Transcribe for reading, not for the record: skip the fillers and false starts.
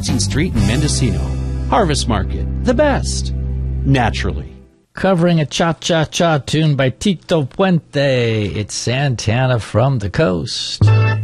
14th Street in Mendocino. Harvest Market, the best, naturally. Covering a cha-cha-cha tune by Tito Puente, it's Santana from the Coast.